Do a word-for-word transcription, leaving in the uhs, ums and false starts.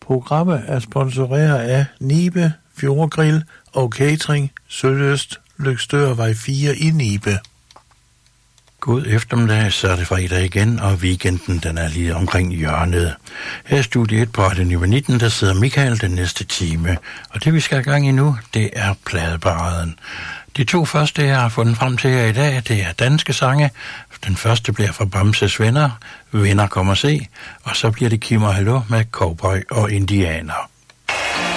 Programmet er sponsoreret af Nibe, Fjordgrill og Catering, Søløst, Løgstørvej fire i Nibe. God eftermiddag, så er det fredag igen, og weekenden den er lige omkring hjørnet. Her i studiet på Radio Nibe nitten, der sidder Michael den næste time, og det vi skal i gang i nu, det er pladeparaden. De to første, jeg har fundet frem til her i dag, det er danske sange. Den første bliver fra Bamses Venner, Venner kommer se, og så bliver det Kim og Hallo med Cowboy og Indianer.